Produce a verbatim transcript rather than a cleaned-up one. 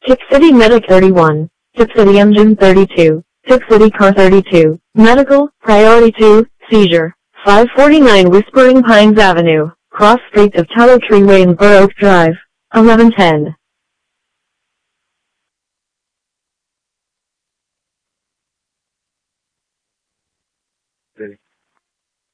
Tip City Medic thirty-one, Tip City Engine thirty-two, Tip City Car thirty-two, Medical, Priority two, Seizure, five forty-nine Whispering Pines Avenue, Cross Streets of Tallow Tree Way and Borough Drive, eleven ten.